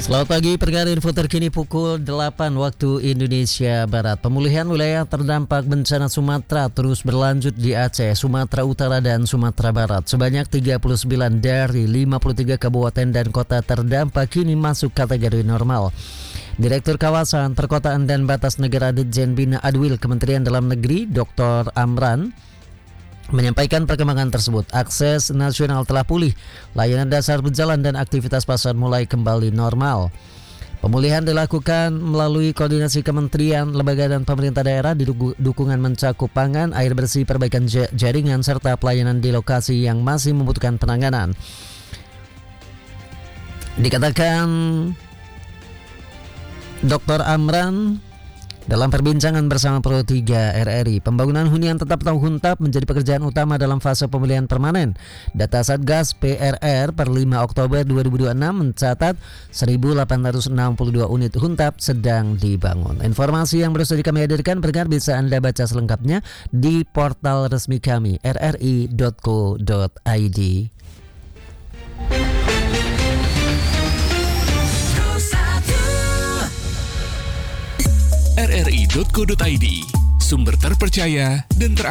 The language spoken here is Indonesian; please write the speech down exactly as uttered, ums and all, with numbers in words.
Selamat pagi, perkara info terkini pukul delapan waktu Indonesia Barat. Pemulihan wilayah terdampak bencana Sumatera terus berlanjut di Aceh, Sumatera Utara dan Sumatera Barat. Sebanyak tiga puluh sembilan dari lima puluh tiga kabupaten dan kota terdampak kini masuk kategori normal. Direktur Kawasan Perkotaan dan Batas Negara Ditjen Bina Adwil Kementerian Dalam Negeri, Doktor Amran, menyampaikan perkembangan tersebut. Akses nasional telah pulih, layanan dasar berjalan dan aktivitas pasar mulai kembali normal. Pemulihan dilakukan melalui koordinasi kementerian, lembaga dan pemerintah daerah di dukungan mencakup pangan, air bersih, perbaikan jaringan serta pelayanan di lokasi yang masih membutuhkan penanganan. Dikatakan Doktor Amran dalam perbincangan bersama Pro tiga R R I, pembangunan hunian tetap atau huntap menjadi pekerjaan utama dalam fase pemulihan permanen. Data Satgas P R R per lima Oktober dua ribu dua puluh enam mencatat seribu delapan ratus enam puluh dua unit huntap sedang dibangun. Informasi yang baru saja kami hadirkan berkar bisa Anda baca selengkapnya di portal resmi kami r r i dot co dot i d. r r i dot co dot i d, sumber terpercaya dan ter